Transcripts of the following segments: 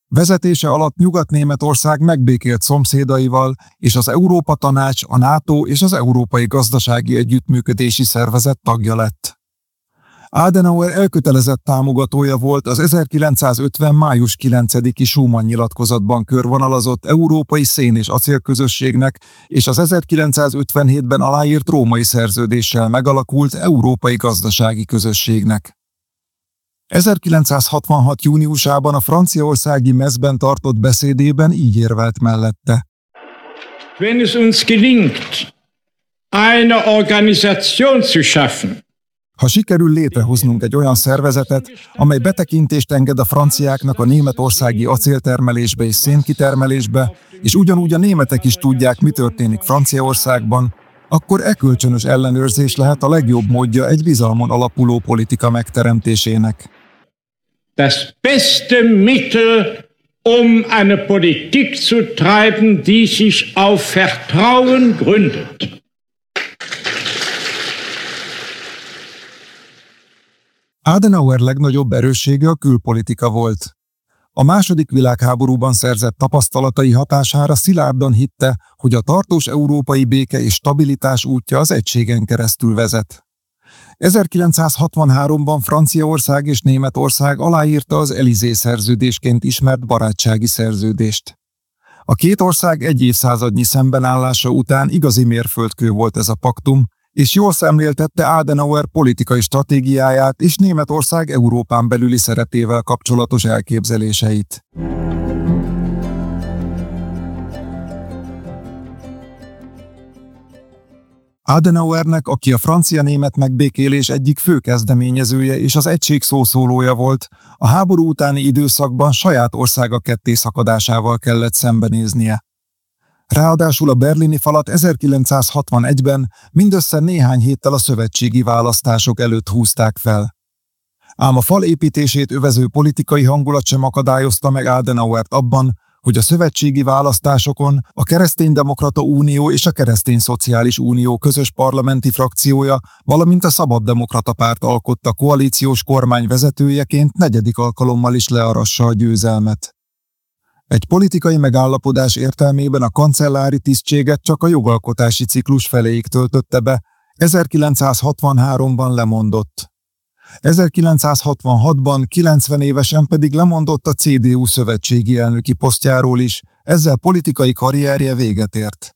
Vezetése alatt Nyugat-Németország megbékélt szomszédaival, és az Európa Tanács, a NATO és az Európai Gazdasági Együttműködési Szervezet tagja lett. Adenauer elkötelezett támogatója volt az 1950. május 9-i Schuman nyilatkozatban körvonalazott Európai Szén- és Acélközösségnek és az 1957-ben aláírt római szerződéssel megalakult Európai Gazdasági Közösségnek. 1966. júniusában a franciaországi mezben tartott beszédében így érvelt mellette. Wenn es uns gelingt, eine Organisation zu schaffen, ha sikerül létrehoznunk egy olyan szervezetet, amely betekintést enged a franciáknak a németországi acéltermelésbe és szénkitermelésbe, és ugyanúgy a németek is tudják, mi történik Franciaországban, akkor kölcsönös ellenőrzés lehet a legjobb módja egy bizalmon alapuló politika megteremtésének. Das beste Mittel, um eine Politik zu treiben, die sich auf Vertrauen gründet. Adenauer legnagyobb erőssége a külpolitika volt. A második világháborúban szerzett tapasztalatai hatására szilárdan hitte, hogy a tartós európai béke és stabilitás útja az egységen keresztül vezet. 1963-ban Franciaország és Németország aláírta az Élysée szerződésként ismert barátsági szerződést. A két ország egy évszázadnyi szembenállása után igazi mérföldkő volt ez a paktum, és jól szemléltette Adenauer politikai stratégiáját és Németország Európán belüli szerepével kapcsolatos elképzeléseit. Adenauernek, aki a francia-német megbékélés egyik fő kezdeményezője és az egység szószólója volt, a háború utáni időszakban saját országa kettészakadásával kellett szembenéznie. Ráadásul a berlini falat 1961-ben mindössze néhány héttel a szövetségi választások előtt húzták fel. Ám a fal építését övező politikai hangulat sem akadályozta meg Adenauert abban, hogy a szövetségi választásokon a Kereszténydemokrata Unió és a Keresztény Szociális Unió közös parlamenti frakciója, valamint a Szabaddemokrata Párt alkotta koalíciós kormány vezetőjeként 4. alkalommal is learassa a győzelmet. Egy politikai megállapodás értelmében a kancellári tisztséget csak a jogalkotási ciklus feléig töltötte be, 1963-ban lemondott. 1966-ban 90 évesen pedig lemondott a CDU szövetségi elnöki posztjáról is, ezzel politikai karrierje véget ért.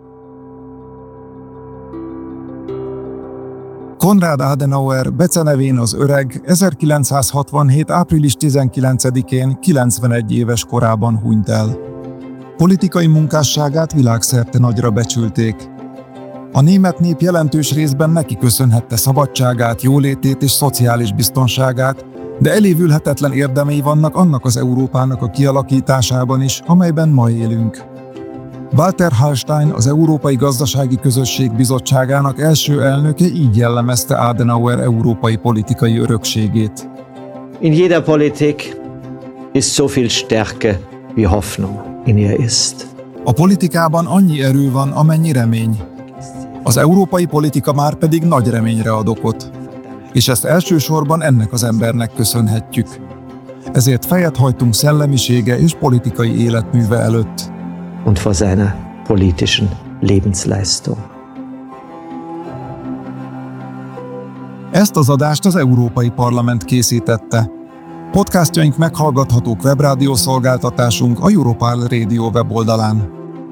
Konrad Adenauer, becenevén az Öreg, 1967. április 19-én 91 éves korában hunyt el. Politikai munkásságát világszerte nagyra becsülték. A német nép jelentős részben neki köszönhette szabadságát, jólétét és szociális biztonságát, de elévülhetetlen érdemei vannak annak az Európának a kialakításában is, amelyben ma élünk. Walter Hallstein, az Európai Gazdasági Közösség Bizottságának első elnöke így jellemezte Adenauer európai politikai örökségét. In jeder Politik ist so viel Stärke wie Hoffnung in ihr ist. A politikában annyi erő van, amennyi remény. Az európai politika már pedig nagy reményre ad okot. És ezt elsősorban ennek az embernek köszönhetjük. Ezért fejet hajtunk szellemisége és politikai életműve előtt. Und vor seiner politischen Lebensleistung. Ezt az adást az Európai Parlament készítette. Podcastjaink meghallgathatók webrádiószolgáltatásunk a Europarl Radio weboldalán.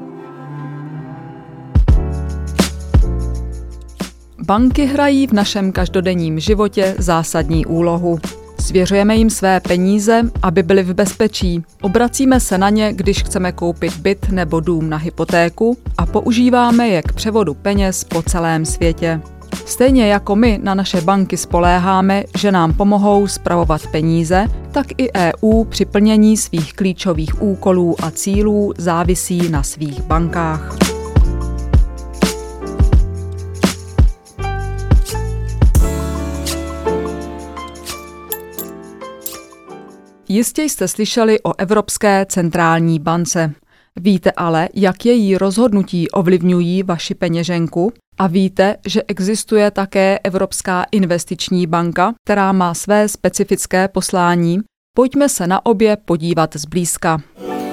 Banky hrají v našem každodenním životě zásadní úlohu. Svěřujeme jim své peníze, aby byly v bezpečí. Obracíme se na ně, když chceme koupit byt nebo dům na hypotéku a používáme je k převodu peněz po celém světě. Stejně jako my na naše banky spoléháme, že nám pomohou spravovat peníze, tak i EU při plnění svých klíčových úkolů a cílů závisí na svých bankách. Jistě jste slyšeli o Evropské centrální bance. Víte ale, jak její rozhodnutí ovlivňují vaši peněženku? A víte, že existuje také Evropská investiční banka, která má své specifické poslání? Pojďme se na obě podívat zblízka.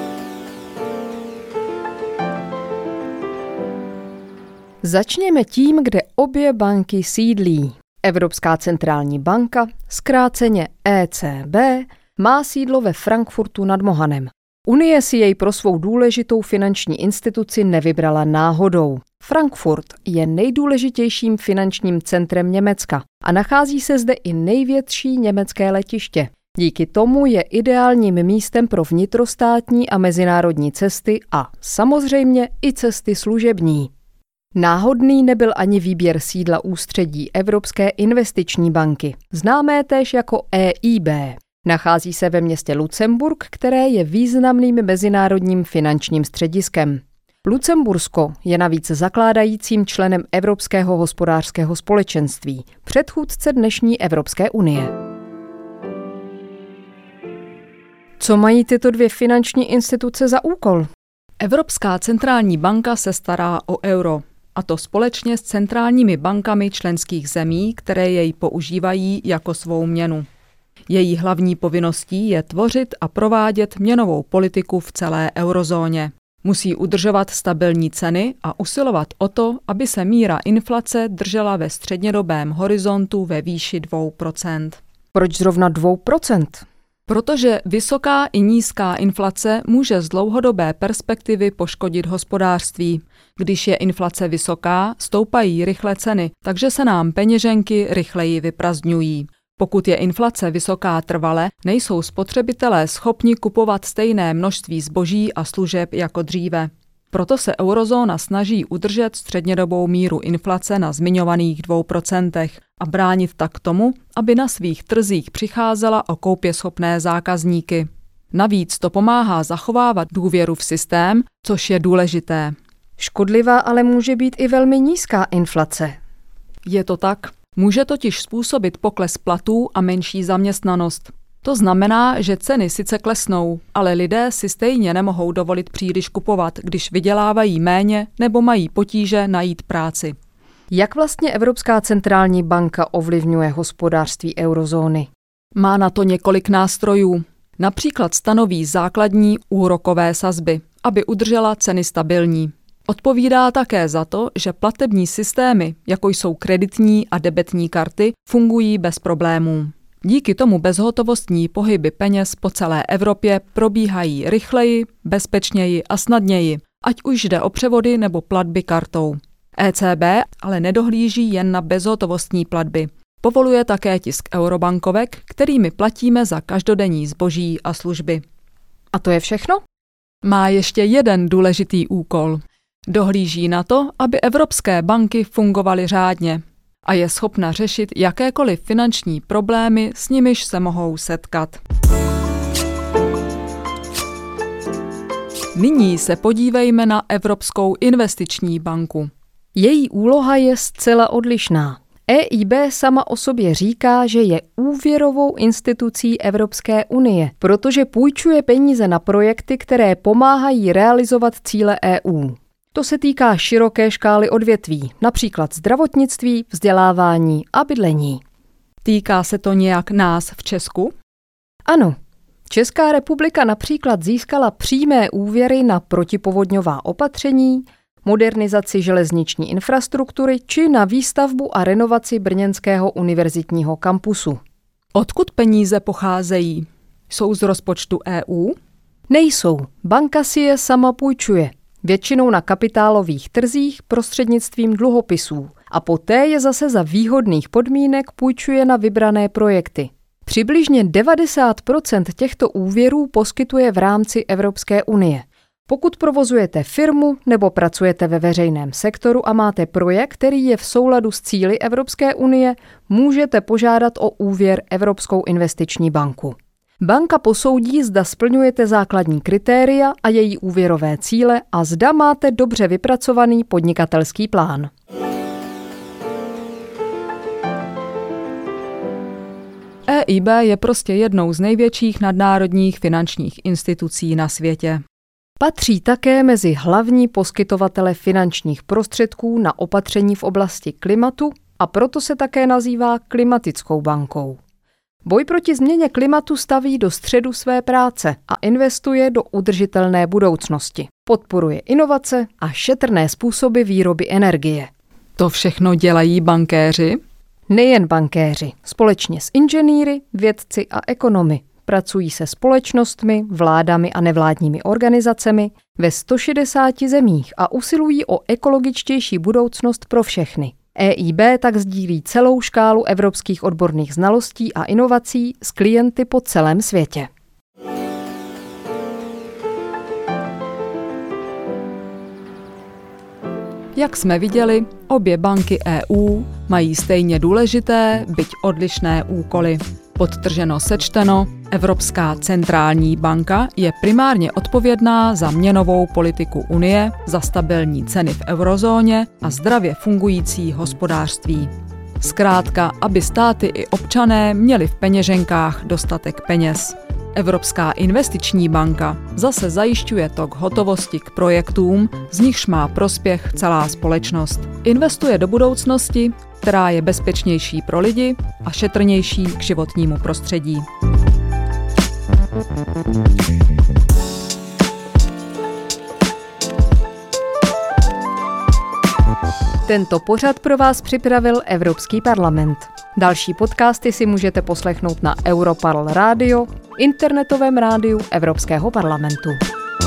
Začněme tím, kde obě banky sídlí. Evropská centrální banka, zkráceně ECB, má sídlo ve Frankfurtu nad Mohanem. Unie si jej pro svou důležitou finanční instituci nevybrala náhodou. Frankfurt je nejdůležitějším finančním centrem Německa a nachází se zde i největší německé letiště. Díky tomu je ideálním místem pro vnitrostátní a mezinárodní cesty a samozřejmě i cesty služební. Náhodný nebyl ani výběr sídla ústředí Evropské investiční banky, známé též jako EIB. Nachází se ve městě Lucemburk, které je významným mezinárodním finančním střediskem. Lucembursko je navíc zakládajícím členem Evropského hospodářského společenství, předchůdce dnešní Evropské unie. Co mají tyto dvě finanční instituce za úkol? Evropská centrální banka se stará o euro, a to společně s centrálními bankami členských zemí, které jej používají jako svou měnu. Její hlavní povinností je tvořit a provádět měnovou politiku v celé eurozóně. Musí udržovat stabilní ceny a usilovat o to, aby se míra inflace držela ve střednědobém horizontu ve výši 2%. Proč zrovna 2%? Protože vysoká i nízká inflace může z dlouhodobé perspektivy poškodit hospodářství. Když je inflace vysoká, stoupají rychle ceny, takže se nám peněženky rychleji vyprazdňují. Pokud je inflace vysoká trvale, nejsou spotřebitelé schopni kupovat stejné množství zboží a služeb jako dříve. Proto se eurozóna snaží udržet střednědobou míru inflace na zmiňovaných 2% a bránit tak tomu, aby na svých trzích přicházela o koupěschopné zákazníky. Navíc to pomáhá zachovávat důvěru v systém, což je důležité. Škodlivá ale může být i velmi nízká inflace. Je to tak. Může totiž způsobit pokles platů a menší zaměstnanost. To znamená, že ceny sice klesnou, ale lidé si stejně nemohou dovolit příliš kupovat, když vydělávají méně nebo mají potíže najít práci. Jak vlastně Evropská centrální banka ovlivňuje hospodářství eurozóny? Má na to několik nástrojů. Například stanoví základní úrokové sazby, aby udržela ceny stabilní. Odpovídá také za to, že platební systémy, jako jsou kreditní a debetní karty, fungují bez problémů. Díky tomu bezhotovostní pohyby peněz po celé Evropě probíhají rychleji, bezpečněji a snadněji, ať už jde o převody nebo platby kartou. ECB ale nedohlíží jen na bezhotovostní platby. Povoluje také tisk eurobankovek, kterými platíme za každodenní zboží a služby. A to je všechno? Má ještě jeden důležitý úkol. Dohlíží na to, aby evropské banky fungovaly řádně a je schopna řešit jakékoliv finanční problémy, s nimiž se mohou setkat. Nyní se podívejme na Evropskou investiční banku. Její úloha je zcela odlišná. EIB sama o sobě říká, že je úvěrovou institucí Evropské unie, protože půjčuje peníze na projekty, které pomáhají realizovat cíle EU. To se týká široké škály odvětví, například zdravotnictví, vzdělávání a bydlení. Týká se to nějak nás v Česku? Ano. Česká republika například získala přímé úvěry na protipovodňová opatření, modernizaci železniční infrastruktury či na výstavbu a renovaci brněnského univerzitního kampusu. Odkud peníze pocházejí? Jsou z rozpočtu EU? Nejsou. Banka si je sama půjčuje. Většinou na kapitálových trzích prostřednictvím dluhopisů a poté je zase za výhodných podmínek půjčuje na vybrané projekty. Přibližně 90% těchto úvěrů poskytuje v rámci Evropské unie. Pokud provozujete firmu nebo pracujete ve veřejném sektoru a máte projekt, který je v souladu s cíli Evropské unie, můžete požádat o úvěr Evropskou investiční banku. Banka posoudí, zda splňujete základní kritéria a její úvěrové cíle a zda máte dobře vypracovaný podnikatelský plán. EIB je prostě jednou z největších nadnárodních finančních institucí na světě. Patří také mezi hlavní poskytovatele finančních prostředků na opatření v oblasti klimatu a proto se také nazývá klimatickou bankou. Boj proti změně klimatu staví do středu své práce a investuje do udržitelné budoucnosti. Podporuje inovace a šetrné způsoby výroby energie. To všechno dělají bankéři? Nejen bankéři, společně s inženýry, vědci a ekonomy. Pracují se společnostmi, vládami a nevládními organizacemi ve 160 zemích a usilují o ekologičtější budoucnost pro všechny. EIB tak sdílí celou škálu evropských odborných znalostí a inovací s klienty po celém světě. Jak jsme viděli, obě banky EU mají stejně důležité, byť odlišné úkoly. Podtrženo sečteno, Evropská centrální banka je primárně odpovědná za měnovou politiku Unie, za stabilní ceny v eurozóně a zdravě fungující hospodářství. Zkrátka, aby státy i občané měli v peněženkách dostatek peněz. Evropská investiční banka zase zajišťuje tok hotovosti k projektům, z nichž má prospěch celá společnost. Investuje do budoucnosti, která je bezpečnější pro lidi a šetrnější k životnímu prostředí. Tento pořad pro vás připravil Evropský parlament. Další podcasty si můžete poslechnout na Europarl Radio, internetovém rádiu Evropského parlamentu.